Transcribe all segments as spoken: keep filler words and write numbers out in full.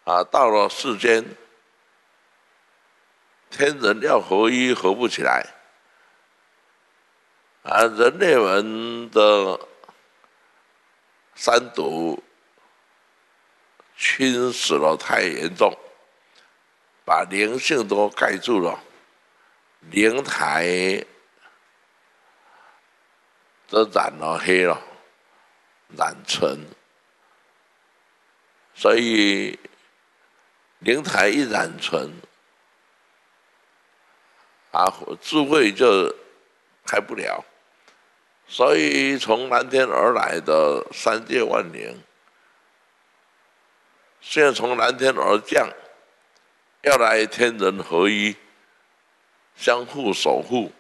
啊，到了世间，天人要合一，合不起来。啊，人类们的三毒侵蚀了太严重，把灵性都盖住了，灵台都染了黑了，染纯。所以灵台一染纯，啊，智慧就开不了。所以从蓝天而来的三界万灵，现在从蓝天而降，要来天人合一，相互守护。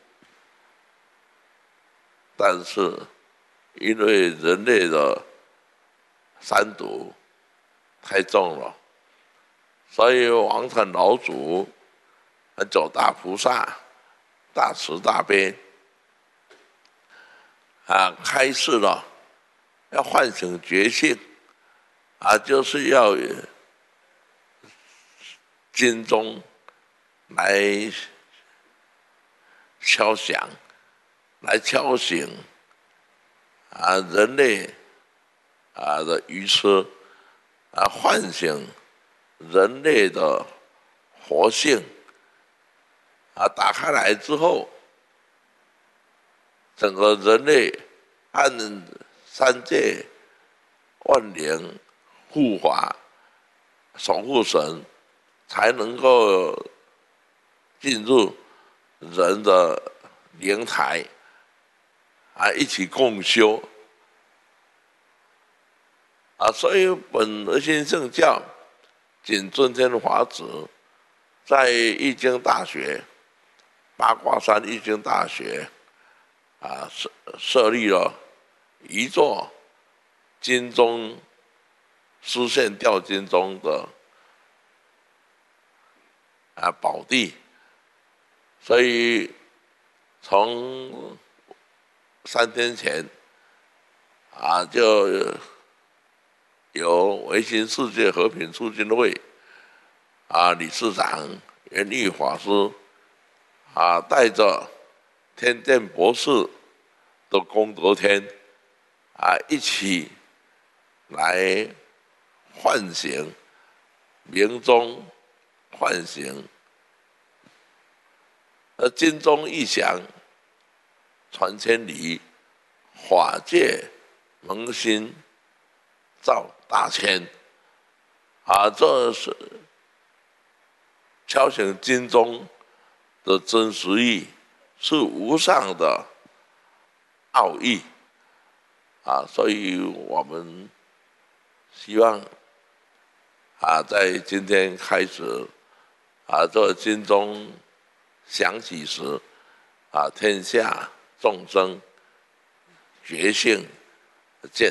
但是因为人类的三毒太重了，所以王禅老祖和九大菩萨大慈大悲啊，开示了要唤醒觉性啊，就是要经中来敲响，来敲醒啊人类啊的愚痴啊，唤醒人类的活性啊，打开来之后，整个人类按三界万灵护法守护神，才能够进入人的灵台啊，一起共修啊。所以本核心圣教谨遵天法旨，在易经大学、八卦山易经大学啊设设立了一座金钟丝线吊金钟的啊宝地，所以从三天前啊就由维新世界和平促进会啊理事长圆煜法师啊带着天电博士的功德天啊一起来唤醒鸣钟，唤醒而金钟一响传千里，法界萌心照大千啊，这是敲醒金钟的真实意，是无上的奥义啊，所以我们希望啊，在今天开始啊，这金钟响起时啊，天下众生觉性见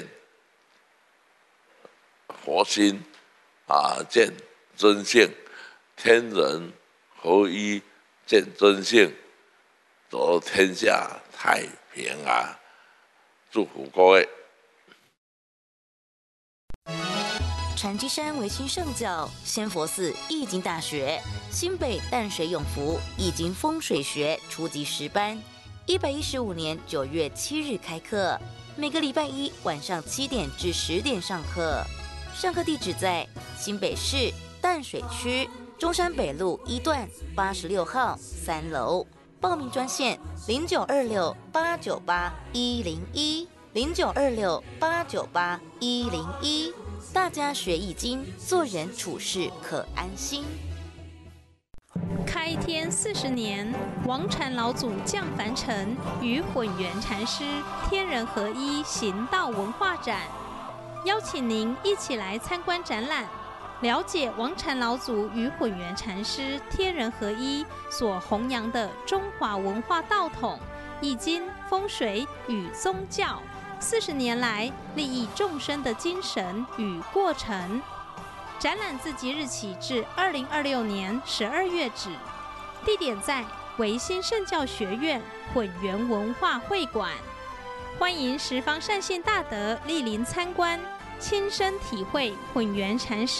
佛心啊，见真性，天人合一见真性，则天下太平啊！祝福各位。 禅机山维新圣教仙佛寺易经大学新北淡水永福易经风水学初级十班，一百一十五年九月七日开课，每个礼拜一晚上七点至十点上课。上课地址在新北市淡水区中山北路一段八十六号三楼。报名专线零九二六八九八一零一零九二六八九八一零一。大家学易经，做人处事可安心。 开天四十年，王禅老祖降凡尘，与混元禅师天人合一行道文化展，邀请您一起来参观展览，了解王禅老祖与混元禅师天人合一所弘扬的中华文化道统、易经、风水与宗教四十年来利益众生的精神与过程。展览自即日起至二零二六年十二月止，地点在维新圣教学院混元文化会馆。欢迎十方善信大德莅临参观，亲身体会混元禅师